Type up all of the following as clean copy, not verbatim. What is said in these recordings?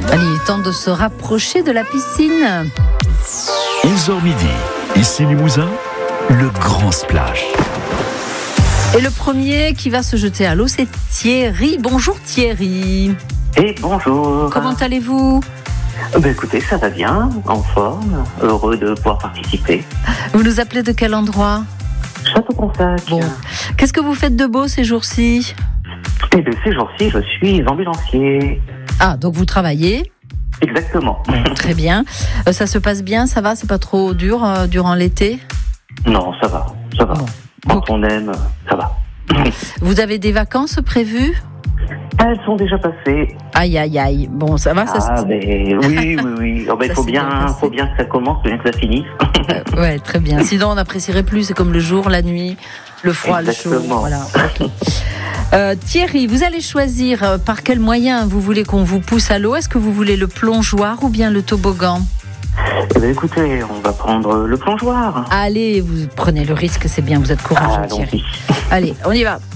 Allez, il est temps de se rapprocher de la piscine. 11h midi, ici Limousin, le grand splash. Et le premier qui va se jeter à l'eau, c'est Thierry. Bonjour Thierry. Et bonjour. Comment allez-vous ? Écoutez, ça va bien, en forme, heureux de pouvoir participer. Vous nous appelez de quel endroit ? Château-Consac. Bon, qu'est-ce que vous faites de beau ces jours-ci ? Ces jours-ci, je suis ambulancier. Ah, donc vous travaillez ? Exactement. Très bien. Ça se passe bien, ça va ? C'est pas trop dur durant l'été ? Non, ça va. Bon. Quand on aime, ça va. Vous avez des vacances prévues ? Elles sont déjà passées. Aïe, aïe, aïe. Bon, ça va Oui. Il faut bien que ça commence, bien que ça finisse. Ouais, très bien. Sinon, on n'apprécierait plus. C'est comme le jour, la nuit, le froid, Exactement. le chaud. Voilà. Okay. Thierry, vous allez choisir par quel moyen vous voulez qu'on vous pousse à l'eau. Est-ce que vous voulez le plongeoir ou bien le toboggan ? Écoutez, on va prendre le plongeoir. Allez, vous prenez le risque, c'est bien. Vous êtes courageux, Thierry. Allez, on y va.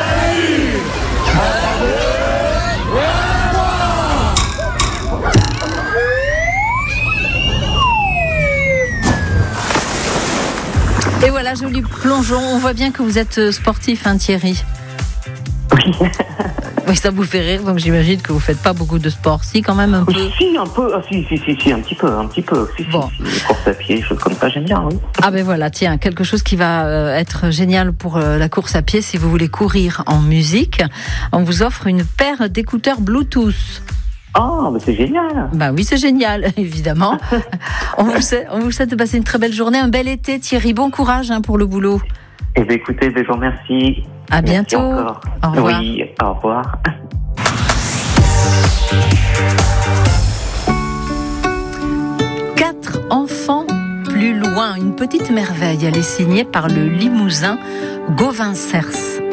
Et voilà, joli plongeon. On voit bien que vous êtes sportif, hein, Thierry. Oui. Oui, ça vous fait rire, donc j'imagine que vous faites pas beaucoup de sport. Si, quand même un peu. Si, un peu. Si, un petit peu. Si, bon. Les courses à pied, choses comme ça, j'aime bien, oui. Ah ben voilà, tiens, quelque chose qui va être génial pour la course à pied, si vous voulez courir en musique. On vous offre une paire d'écouteurs Bluetooth. Ah, mais c'est génial. Bah oui, c'est génial, évidemment. on vous souhaite de passer une très belle journée, un bel été, Thierry. Bon courage pour le boulot. Écoutez, je vous remercie. À bientôt. Merci encore. Au revoir. Oui, au revoir. Quatre enfants plus loin, une petite merveille. Elle est signée par le Limousin Gauvin Cers.